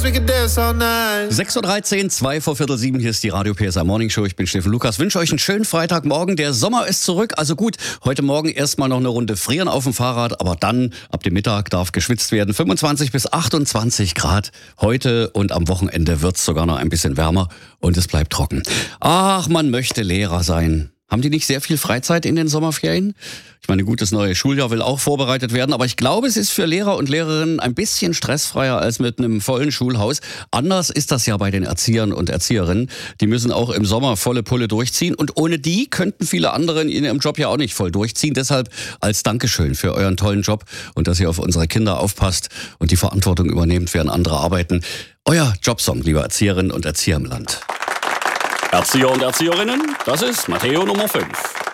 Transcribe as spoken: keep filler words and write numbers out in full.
we could dance all night. sechs Uhr dreizehn, zwei vor Viertel sieben, hier ist die Radio P S A Morning Show. Ich bin Steffen Lukas, wünsche euch einen schönen Freitagmorgen. Der Sommer ist zurück, also gut, heute Morgen erstmal noch eine Runde frieren auf dem Fahrrad, aber dann, ab dem Mittag darf geschwitzt werden. fünfundzwanzig bis achtundzwanzig Grad heute und am Wochenende wird's sogar noch ein bisschen wärmer und es bleibt trocken. Ach, man möchte Lehrer sein. Haben die nicht sehr viel Freizeit in den Sommerferien? Ich meine, gut, das neue Schuljahr will auch vorbereitet werden, aber ich glaube, es ist für Lehrer und Lehrerinnen ein bisschen stressfreier als mit einem vollen Schulhaus. Anders ist das ja bei den Erziehern und Erzieherinnen. Die müssen auch im Sommer volle Pulle durchziehen und ohne die könnten viele andere in ihrem Job ja auch nicht voll durchziehen. Deshalb als Dankeschön für euren tollen Job und dass ihr auf unsere Kinder aufpasst und die Verantwortung übernehmt, während andere arbeiten. Euer Jobsong, liebe Erzieherinnen und Erzieher im Land. Erzieher und Erzieherinnen, das ist Matteo Nummer fünf.